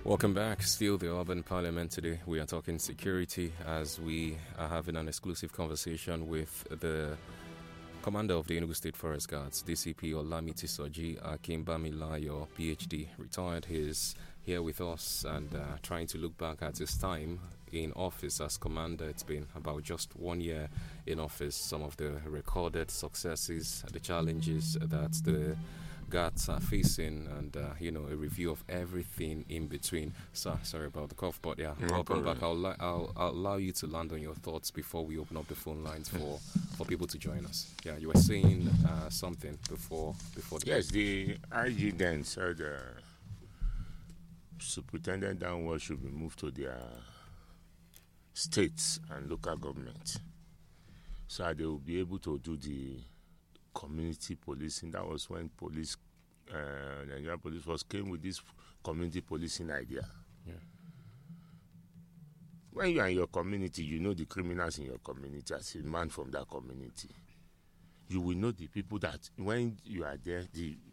Welcome back. Still the Urban Parliament today. We are talking security as we are having an exclusive conversation with the Commander of the Enugu State Forest Guards, DCP Olamiti Soji Akimbamilayo, PhD, retired. He's here with us and trying to look back at his time in office as commander. It's been about just 1 year in office. Some of the recorded successes, the challenges that the guards are facing, and a review of everything in between. Sorry about the cough, but welcome back. I'll allow you to land on your thoughts before we open up the phone lines for people to join us. Yeah, you were saying something before the Yes, the IG then said superintendent downward should be moved to their states and local government, so that they will be able to do the community policing. That was when Nigerian Police Force came with this community policing idea. Yeah. When you are in your community, you know the criminals in your community as a man from that community. You will know the people that when you are there,